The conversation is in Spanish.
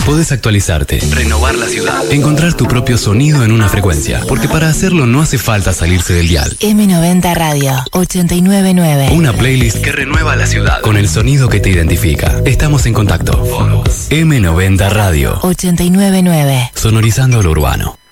Podés actualizarte, renovar la ciudad, encontrar tu propio sonido en una frecuencia, porque para hacerlo no hace falta salirse del dial. M90 Radio 899. Una playlist que renueva la ciudad con el sonido que te identifica. Estamos en contacto. M90 Radio 899. Sonorizando lo urbano.